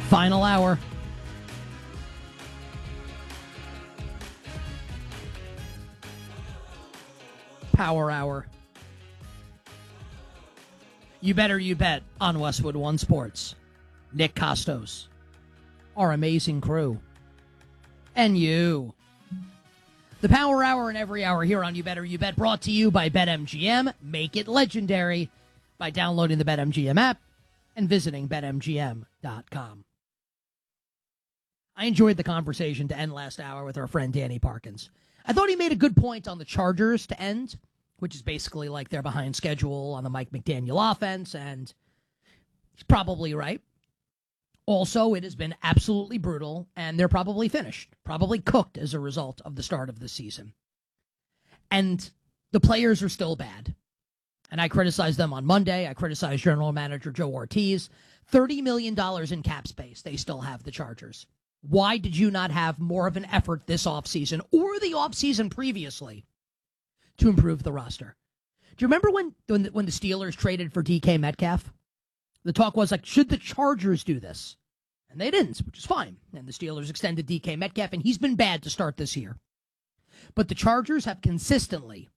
Final hour. Power hour. You better you bet on Westwood One Sports. Nick Costos, our amazing crew, and you. The Power Hour and every hour here on You Better You Bet, brought to you by BetMGM. Make it legendary by downloading the BetMGM app and visiting BetMGM.com. I enjoyed the conversation to end last hour with our friend Danny Parkins. I thought he made a good point on the Chargers to end, which is basically like they're behind schedule on the Mike McDaniel offense, and he's probably right. Also, it has been absolutely brutal, and they're probably finished, probably cooked as a result of the start of the season. And the players are still bad. And I criticized them on Monday. I criticized General Manager Joe Ortiz. $30 million in cap space they still have, the Chargers. Why did you not have more of an effort this offseason or the offseason previously to improve the roster? Do you remember when the Steelers traded for DK Metcalf? The talk was like, should the Chargers do this? And they didn't, which is fine. And the Steelers extended DK Metcalf, and he's been bad to start this year. But the Chargers have consistently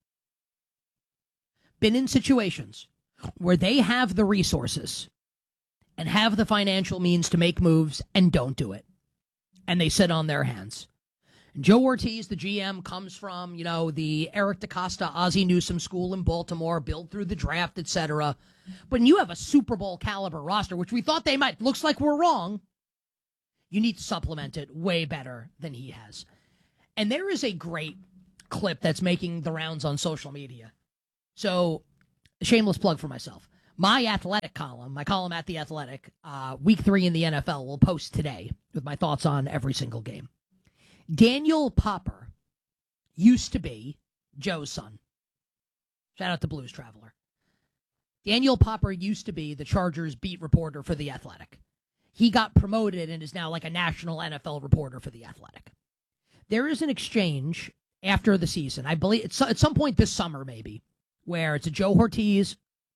been in situations where they have the resources and have the financial means to make moves and don't do it. And they sit on their hands. And Joe Ortiz, the GM, comes from, the Eric DaCosta, Ozzie Newsome school in Baltimore, built through the draft, etc. But when you have a Super Bowl caliber roster, which we thought they might, looks like we're wrong, you need to supplement it way better than he has. And there is a great clip that's making the rounds on social media. So, shameless plug for myself. My Athletic column, my column at The Athletic, week 3 in the NFL, will post today with my thoughts on every single game. Daniel Popper used to be Joe's son. Shout out to Blues Traveler. Daniel Popper used to be the Chargers beat reporter for The Athletic. He got promoted and is now like a national NFL reporter for The Athletic. There is an exchange after the season, I believe it's at some point this summer maybe, where it's a Joe Ortiz.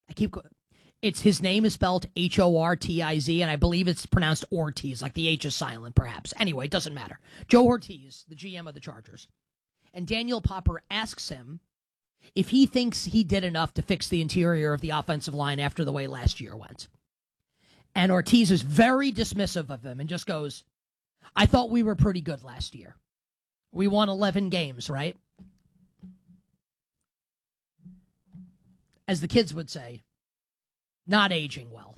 His name is spelled Hortiz, and I believe it's pronounced Ortiz, like the H is silent, perhaps. Anyway, it doesn't matter. Joe Ortiz, the GM of the Chargers. And Daniel Popper asks him if he thinks he did enough to fix the interior of the offensive line after the way last year went. And Ortiz is very dismissive of him and just goes, I thought we were pretty good last year. We won 11 games, right? As the kids would say, not aging well.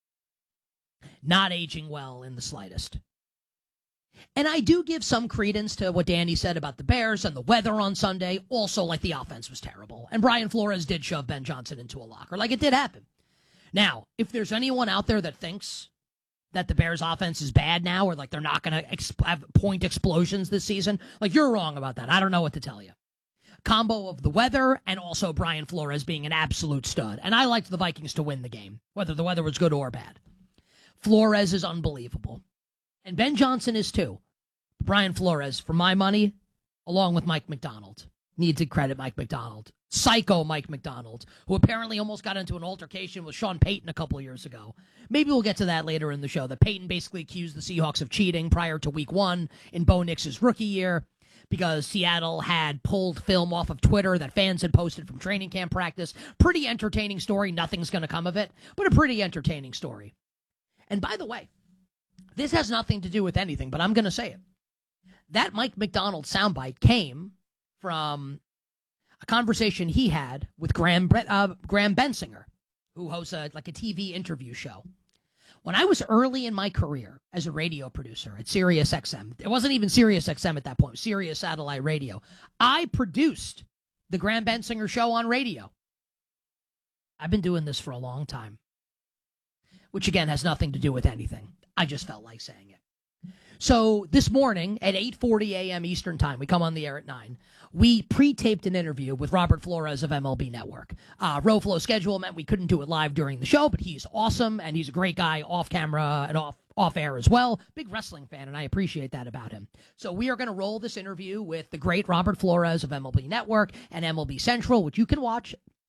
Not aging well in the slightest. And I do give some credence to what Danny said about the Bears and the weather on Sunday. Also, like, the offense was terrible. And Brian Flores did shove Ben Johnson into a locker. Like, it did happen. Now, if there's anyone out there that thinks that the Bears offense is bad now, or like they're not going to have point explosions this season, like, you're wrong about that. I don't know what to tell you. Combo of the weather and also Brian Flores being an absolute stud. And I liked the Vikings to win the game, whether the weather was good or bad. Flores is unbelievable. And Ben Johnson is too. Brian Flores, for my money, along with Mike McDonald, need to credit Mike McDonald. Psycho Mike McDonald, who apparently almost got into an altercation with Sean Payton a couple of years ago. Maybe we'll get to that later in the show, that Payton basically accused the Seahawks of cheating prior to week 1 in Bo Nix's rookie year, because Seattle had pulled film off of Twitter that fans had posted from training camp practice. Pretty entertaining story. Nothing's going to come of it, but a pretty entertaining story. And by the way, this has nothing to do with anything, but I'm going to say it. That Mike McDonald soundbite came from a conversation he had with Graham Bensinger, who hosts a TV interview show. When I was early in my career as a radio producer at Sirius XM, it wasn't even Sirius XM at that point, Sirius Satellite Radio, I produced the Graham Bensinger Show on radio. I've been doing this for a long time, which again has nothing to do with anything. I just felt like saying it. So this morning at 8:40 a.m. Eastern Time, we come on the air at 9, we pre-taped an interview with Robert Flores of MLB Network. Row-flow schedule meant we couldn't do it live during the show, but he's awesome, and he's a great guy off camera and off air as well. Big wrestling fan, and I appreciate that about him. So we are going to roll this interview with the great Robert Flores of MLB Network and MLB Central, which you can watch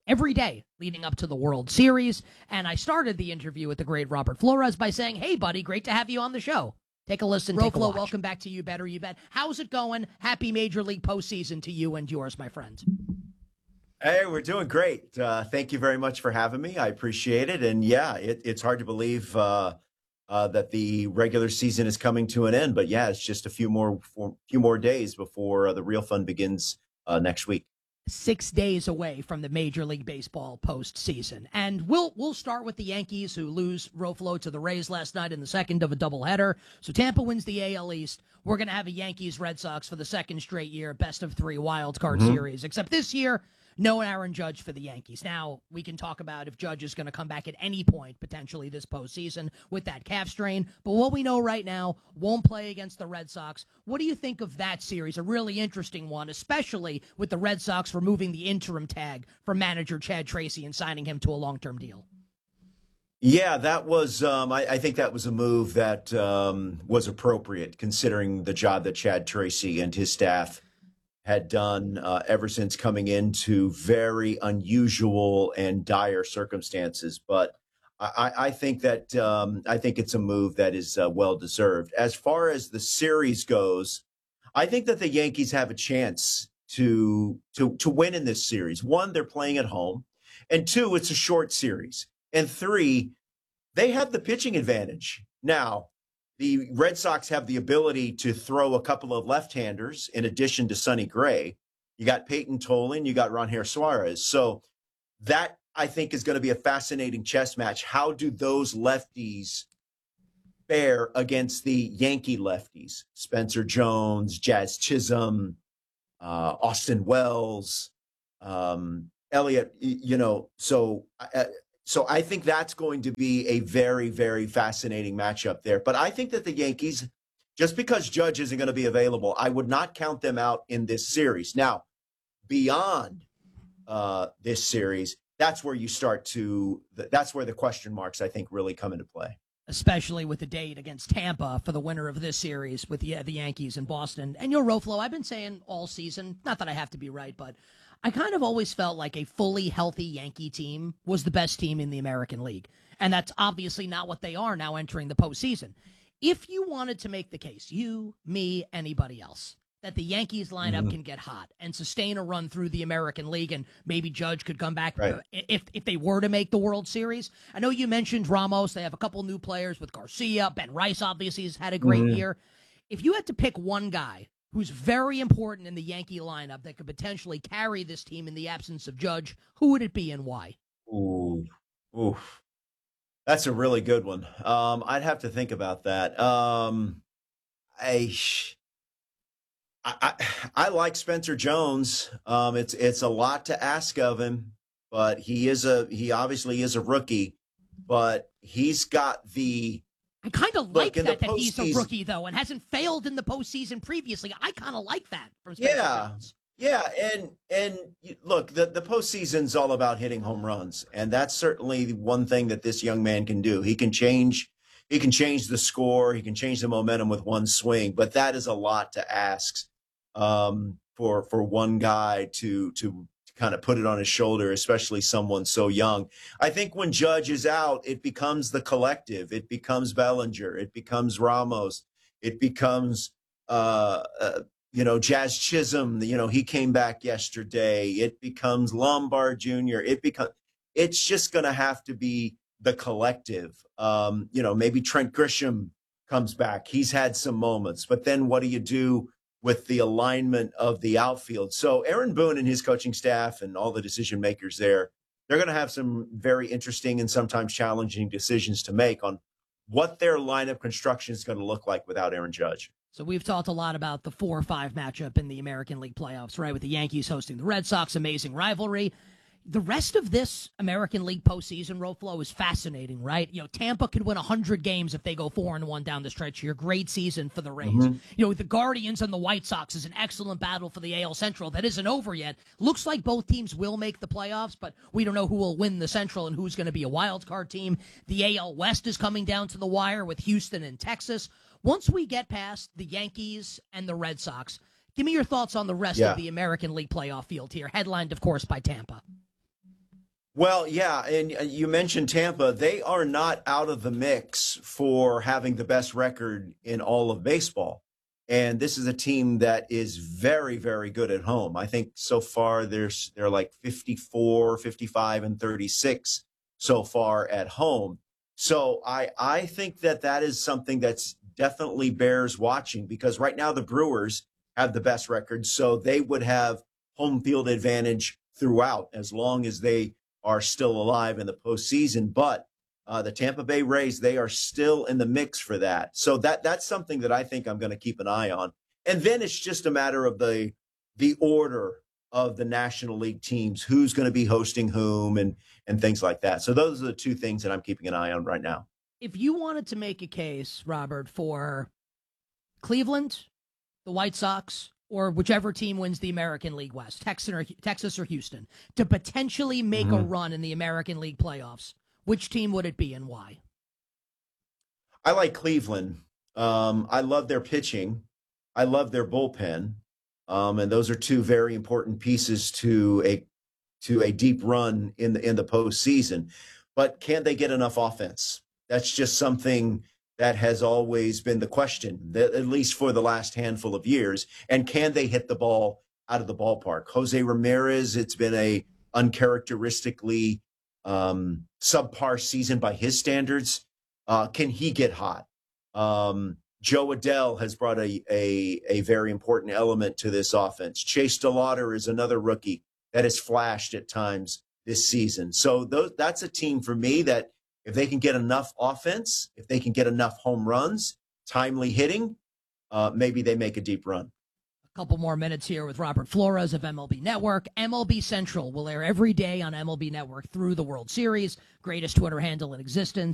every day leading up to the World Series. And I started the interview with the great Robert Flores by saying, hey, buddy, great to have you on the show. Take a listen, take a watch. Welcome back to You Better You Bet. How's it going? Happy Major League postseason to you and yours, my friend. Hey, we're doing great. Thank you very much for having me. I appreciate it. And yeah, it's hard to believe that the regular season is coming to an end. But yeah, it's just a few more days before the real fun begins next week. 6 days away from the Major League Baseball postseason. And we'll start with the Yankees, who lose Roflo to the Rays last night in the second of a doubleheader. So Tampa wins the AL East. We're going to have a Yankees-Red Sox for the second straight year, best of three wild card series. Except this year, no Aaron Judge for the Yankees. Now, we can talk about if Judge is going to come back at any point, potentially this postseason, with that calf strain. But what we know right now, won't play against the Red Sox. What do you think of that series? A really interesting one, especially with the Red Sox removing the interim tag from manager Chad Tracy and signing him to a long-term deal. Yeah, that was, I think that was a move that was appropriate, considering the job that Chad Tracy and his staff had done ever since coming into very unusual and dire circumstances. But I think that I think it's a move that is well deserved. As far as the series goes, I think that the Yankees have a chance to win in this series. One, they're playing at home, and two, it's a short series, and three, they have the pitching advantage. Now, the Red Sox have the ability to throw a couple of left-handers in addition to Sonny Gray. You got Peyton Tolan, you got Ronher Suarez. So that, I think, is going to be a fascinating chess match. How do those lefties fare against the Yankee lefties? Spencer Jones, Jazz Chisholm, Austin Wells, Elliott, So I think that's going to be a very, very fascinating matchup there. But I think that the Yankees, just because Judge isn't going to be available, I would not count them out in this series. Now, beyond this series, that's where that's where the question marks, I think, really come into play. Especially with the date against Tampa for the winner of this series with the Yankees in Boston. And Roflo, I've been saying all season, not that I have to be right, but I kind of always felt like a fully healthy Yankee team was the best team in the American League. And that's obviously not what they are now entering the postseason. If you wanted to make the case, you, me, anybody else, that the Yankees lineup can get hot and sustain a run through the American League, and maybe Judge could come back if they were to make the World Series. I know you mentioned Ramos. They have a couple new players with Garcia. Ben Rice obviously has had a great year. If you had to pick one guy who's very important in the Yankee lineup that could potentially carry this team in the absence of Judge, who would it be and why? Ooh. That's a really good one. I'd have to think about that. I like Spencer Jones. It's a lot to ask of him, but he obviously is a rookie, but he's got the. I kind of like that he's a rookie, though, and hasn't failed in the postseason previously. I kind of like that from Spencer Jones. Yeah, and look, the postseason's all about hitting home runs, and that's certainly one thing that this young man can do. He can change the score, he can change the momentum with one swing, but that is a lot to ask for one guy to kind of put it on his shoulder, especially someone so young. I think when Judge is out, it becomes the collective. It becomes Bellinger. It becomes Ramos. It becomes, Jazz Chisholm. He came back yesterday. It becomes Lombard Jr. It's just going to have to be the collective. Maybe Trent Grisham comes back. He's had some moments, but then what do you do with the alignment of the outfield? So Aaron Boone and his coaching staff and all the decision makers there, they're going to have some very interesting and sometimes challenging decisions to make on what their lineup construction is going to look like without Aaron Judge. So we've talked a lot about the 4-5 matchup in the American League playoffs, right? With the Yankees hosting the Red Sox, amazing rivalry. The rest of this American League postseason, Roflo, is fascinating, right? Tampa could win 100 games if they go 4-1 down the stretch here. Great season for the Rays. The Guardians and the White Sox is an excellent battle for the AL Central that isn't over yet. Looks like both teams will make the playoffs, but we don't know who will win the Central and who's going to be a wild card team. The AL West is coming down to the wire with Houston and Texas. Once we get past the Yankees and the Red Sox, give me your thoughts on the rest of the American League playoff field here, headlined, of course, by Tampa. Well, yeah, and you mentioned Tampa. They are not out of the mix for having the best record in all of baseball. And this is a team that is very, very good at home. I think so far they're like 54, 55, and 36 so far at home. So I think that is something that's definitely bears watching, because right now the Brewers have the best record, so they would have home field advantage throughout as long as they are still alive in the postseason. But the Tampa Bay Rays, they are still in the mix for that. So that's something that I think I'm going to keep an eye on. And then it's just a matter of the order of the National League teams, who's going to be hosting whom, and things like that. So those are the two things that I'm keeping an eye on right now. If you wanted to make a case, Robert, for Cleveland, the White Sox, or whichever team wins the American League West, Texas or Houston, to potentially make a run in the American League playoffs, which team would it be and why? I like Cleveland. I love their pitching. I love their bullpen. And those are two very important pieces to a deep run in the postseason. But can they get enough offense? That's just something that has always been the question, at least for the last handful of years. And can they hit the ball out of the ballpark? Jose Ramirez, it's been a uncharacteristically subpar season by his standards. Can he get hot? Joe Adell has brought a very important element to this offense. Chase DeLauter is another rookie that has flashed at times this season. So that's a team for me that, if they can get enough offense, if they can get enough home runs, timely hitting, maybe they make a deep run. A couple more minutes here with Robert Flores of MLB Network. MLB Central will air every day on MLB Network through the World Series. Greatest Twitter handle in existence.